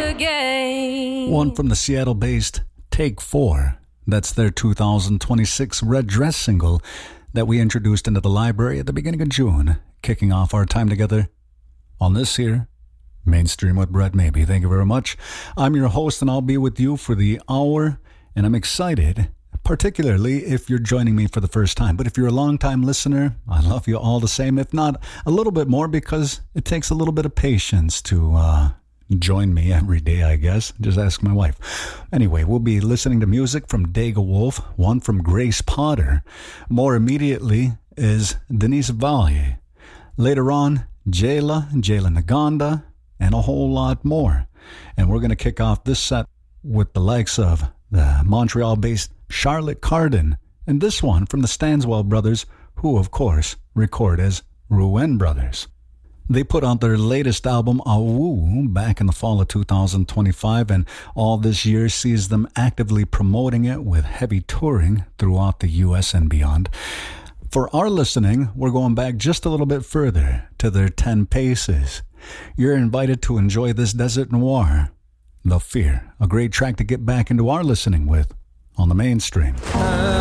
again. One from the Seattle-based Take 4. That's their 2026 Red Dress single that we introduced into the library at the beginning of June, kicking off our time together on this here Mainstream with Brett Maybe. Thank you very much. I'm your host, and I'll be with you for the hour, and I'm excited, particularly if you're joining me for the first time. But if you're a long-time listener, I love you all the same, if not a little bit more, because it takes a little bit of patience to join me every day, I guess. Just ask my wife. Anyway, we'll be listening to music from Dega Wolf, one from Grace Potter. More immediately is Denise Vallier. Later on, Jayla Naganda, and a whole lot more. And we're going to kick off this set with the likes of the Montreal-based Charlotte Cardin, and this one from the Stanswell Brothers, who, of course, record as Rouen Brothers. They put out their latest album, Awoo, back in the fall of 2025, and all this year sees them actively promoting it with heavy touring throughout the U.S. and beyond. For our listening, we're going back just a little bit further to their 10 Paces. You're invited to enjoy this Desert Noir, The Fear, a great track to get back into our listening with on the Mainstream.